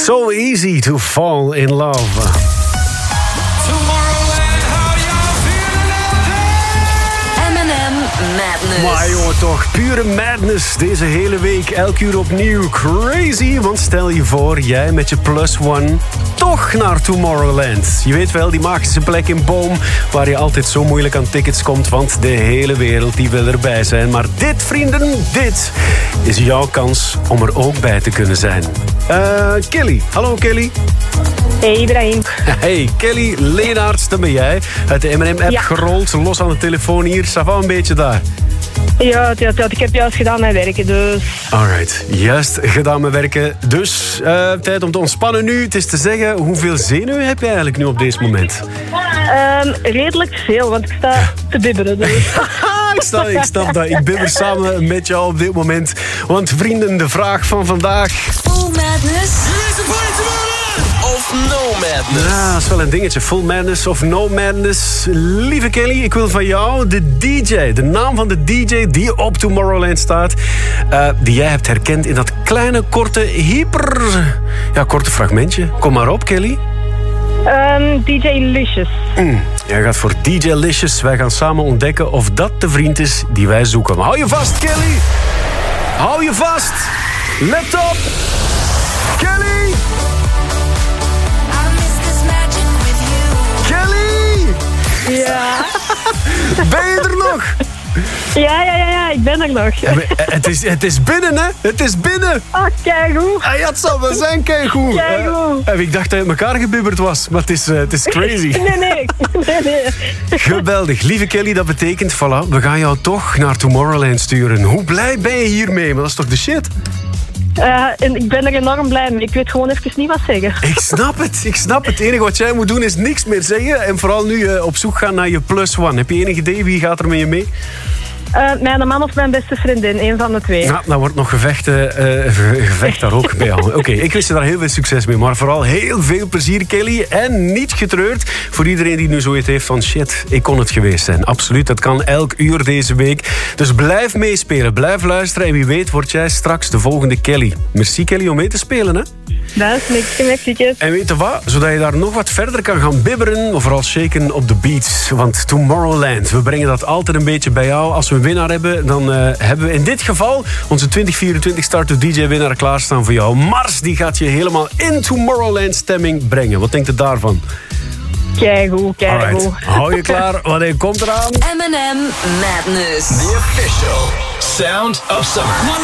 So easy to fall in love. Madness. Maar joh, toch, pure madness deze hele week, elk uur opnieuw. Crazy, want stel je voor, jij met je +1 toch naar Tomorrowland. Je weet wel, die magische plek in Boom, waar je altijd zo moeilijk aan tickets komt, want de hele wereld die wil erbij zijn. Maar dit, vrienden, dit is jouw kans om er ook bij te kunnen zijn. Kelly. Hallo, Kelly. Hey Ibrahim. Hey, Kelly Leenaerts, dat ben jij. Uit de M&M-app gerold, los aan de telefoon hier. Ça va een beetje daar? Ja, ik heb juist gedaan met werken, dus... Alright, juist gedaan met werken. Dus, tijd om te ontspannen nu. Het is te zeggen, hoeveel zenuwen heb je eigenlijk nu op deze moment? Redelijk veel, want ik sta te bibberen. Dus. Ik snap dat. Ik bibber samen met jou op dit moment. Want vrienden, de vraag van vandaag... Full Madness of No Madness? Ja, dat is wel een dingetje. Full Madness of No Madness. Lieve Kelly, ik wil van jou de DJ. De naam van de DJ die op Tomorrowland staat. Die jij hebt herkend in dat kleine, korte, korte fragmentje. Kom maar op, Kelly. DJ Licious. Jij gaat voor DJ Licious. Wij gaan samen ontdekken of dat de vriend is die wij zoeken. Maar hou je vast, Kelly. Hou je vast. Let op. Kelly. Kelly. Ja. Ben je er nog? Ja, ik ben er nog. Het is binnen, hè? Het is binnen. Ah, keigoed. Ja, het zal wel zijn, keigoed. Ik dacht dat het elkaar gebibberd was, maar het is crazy. Nee. Geweldig. Lieve Kelly, dat betekent, voilà, we gaan jou toch naar Tomorrowland sturen. Hoe blij ben je hiermee? Maar dat is toch de shit? En ik ben er enorm blij mee. Ik weet gewoon even niet wat zeggen. Ik snap het. Het enige wat jij moet doen is niks meer zeggen. En vooral nu op zoek gaan naar je +1. Heb je enig idee wie gaat er met je mee? Mijn man of mijn beste vriendin, een van de twee. Nou, dan wordt nog gevecht daar ook bij jou. Oké, ik wens je daar heel veel succes mee. Maar vooral heel veel plezier, Kelly. En niet getreurd voor iedereen die nu zoiets heeft van... shit, ik kon het geweest zijn. Absoluut, dat kan elk uur deze week. Dus blijf meespelen, blijf luisteren. En wie weet word jij straks de volgende Kelly. Merci, Kelly, om mee te spelen, hè? Dat is niks. En weet je wat? Zodat je daar nog wat verder kan gaan bibberen... of vooral shaken op de beats. Want Tomorrowland, we brengen dat altijd een beetje bij jou. Als we een winnaar hebben, dan hebben we in dit geval... onze 2024 Start to DJ winnaar klaarstaan voor jou. Mars, die gaat je helemaal in Tomorrowland stemming brengen. Wat denkt u daarvan? Keigoed. Alright. Hou je klaar, want hij komt eraan. M&M Madness. The official sound of summer.